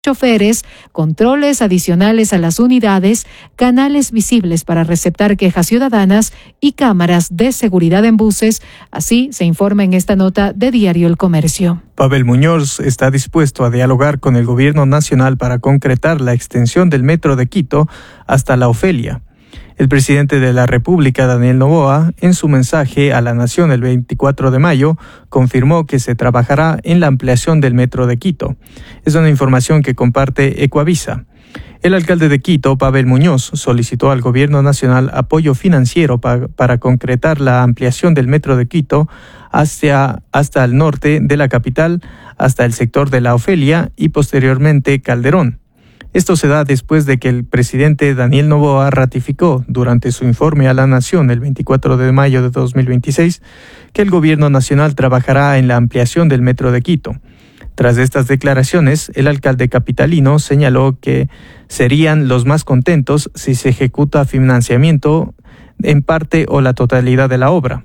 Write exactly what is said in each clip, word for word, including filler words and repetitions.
choferes, controles adicionales a las unidades, canales visibles para receptar quejas ciudadanas y cámaras de seguridad en buses. Así se informa en esta nota de Diario El Comercio. Pavel Muñoz está dispuesto a dialogar con el gobierno nacional para concretar la extensión del metro de Quito hasta La Ofelia. El presidente de la República, Daniel Noboa, en su mensaje a la Nación el veinticuatro de mayo, confirmó que se trabajará en la ampliación del metro de Quito. Es una información que comparte Ecuavisa. El alcalde de Quito, Pavel Muñoz, solicitó al gobierno nacional apoyo financiero pa- para concretar la ampliación del metro de Quito hacia, hasta el norte de la capital, hasta el sector de La Ofelia y posteriormente Calderón. Esto se da después de que el presidente Daniel Noboa ratificó durante su informe a la Nación el veinticuatro de mayo de dos mil veintiséis que el gobierno nacional trabajará en la ampliación del metro de Quito. Tras estas declaraciones, el alcalde capitalino señaló que serían los más contentos si se ejecuta financiamiento en parte o la totalidad de la obra.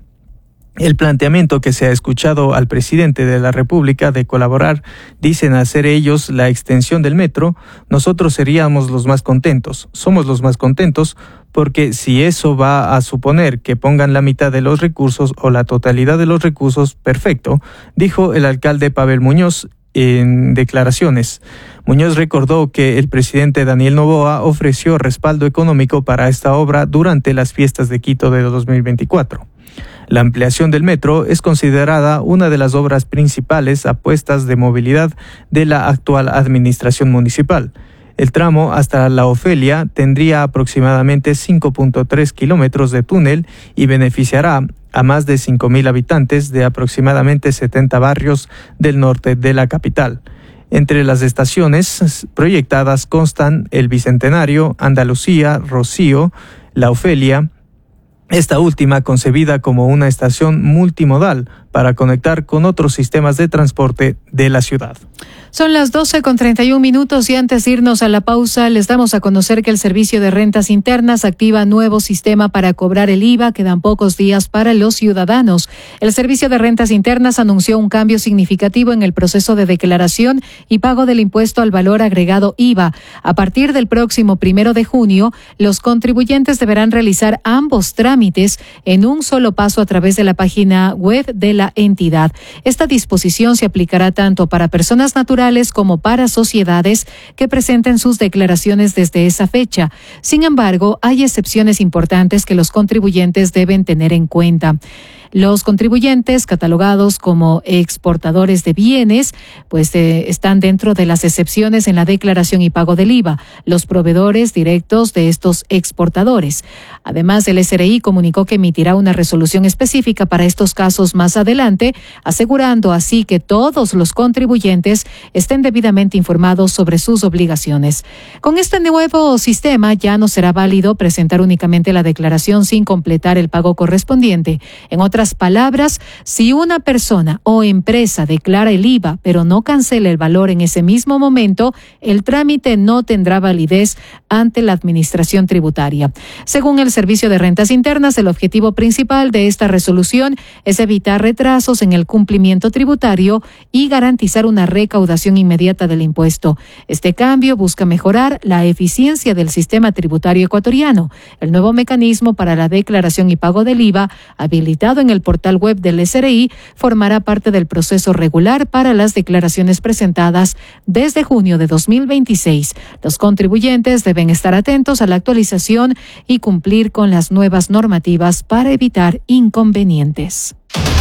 El planteamiento que se ha escuchado al presidente de la República de colaborar, dicen hacer ellos la extensión del metro, nosotros seríamos los más contentos, somos los más contentos, porque si eso va a suponer que pongan la mitad de los recursos o la totalidad de los recursos, perfecto, dijo el alcalde Pavel Muñoz en declaraciones. Muñoz recordó que el presidente Daniel Noboa ofreció respaldo económico para esta obra durante las fiestas de Quito de dos mil veinticuatro. La ampliación del metro es considerada una de las obras principales apuestas de movilidad de la actual administración municipal. El tramo hasta La Ofelia tendría aproximadamente cinco punto tres kilómetros de túnel y beneficiará a más de cinco mil habitantes de aproximadamente setenta barrios del norte de la capital. Entre las estaciones proyectadas constan El Bicentenario, Andalucía, Rocío, La Ofelia, esta última concebida como una estación multimodal para conectar con otros sistemas de transporte de la ciudad. Son las doce con treinta y un minutos y antes de irnos a la pausa les damos a conocer que el Servicio de Rentas Internas activa nuevo sistema para cobrar el I V A. Quedan pocos días para los ciudadanos. El Servicio de Rentas Internas anunció un cambio significativo en el proceso de declaración y pago del impuesto al valor agregado I V A. A partir del próximo primero de junio, los contribuyentes deberán realizar ambos trámites en un solo paso a través de la página web de la entidad. Esta disposición se aplicará tanto para personas naturales como para sociedades que presenten sus declaraciones desde esa fecha. Sin embargo, hay excepciones importantes que los contribuyentes deben tener en cuenta. Los contribuyentes catalogados como exportadores de bienes, pues eh, están dentro de las excepciones en la declaración y pago del I V A, los proveedores directos de estos exportadores. Además, el S R I comunicó que emitirá una resolución específica para estos casos más adelante, asegurando así que todos los contribuyentes estén debidamente informados sobre sus obligaciones. Con este nuevo sistema ya no será válido presentar únicamente la declaración sin completar el pago correspondiente. En otras palabras, si una persona o empresa declara el I V A pero no cancela el valor en ese mismo momento, el trámite no tendrá validez ante la administración tributaria. Según el Servicio de Rentas Internas, el objetivo principal de esta resolución es evitar retrasos en el cumplimiento tributario y garantizar una recaudación inmediata del impuesto. Este cambio busca mejorar la eficiencia del sistema tributario ecuatoriano. El nuevo mecanismo para la declaración y pago del I V A, habilitado en el portal web del S R I, formará parte del proceso regular para las declaraciones presentadas desde junio de dos mil veintiséis. Los contribuyentes deben estar atentos a la actualización y cumplir con las nuevas normativas para evitar inconvenientes.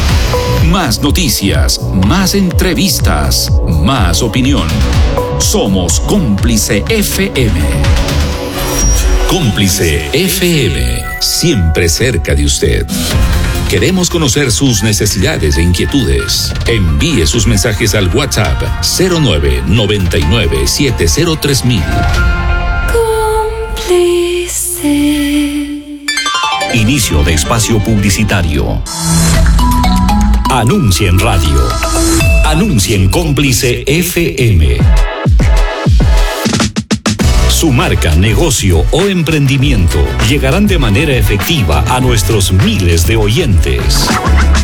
Más noticias, más entrevistas, más opinión. Somos Cómplice F M. Cómplice F M, siempre cerca de usted. Queremos conocer sus necesidades e inquietudes. Envíe sus mensajes al WhatsApp cero nueve noventa y nueve siete cero tres mil. Cómplice. Inicio de espacio publicitario. Anuncia en radio. Anuncia en Cómplice F M. Su marca, negocio o emprendimiento llegarán de manera efectiva a nuestros miles de oyentes.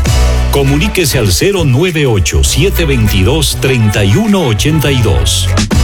Comuníquese al cero nueve ocho siete dos dos, tres uno ocho dos.